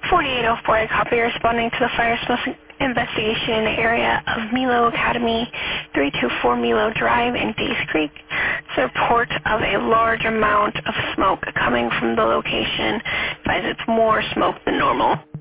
4804, copy, responding to the fire smoke investigation in the area of Milo Academy, 324 Milo Drive in Days Creek. It's a report of a large amount of smoke coming from the location. Advise it's more smoke than normal.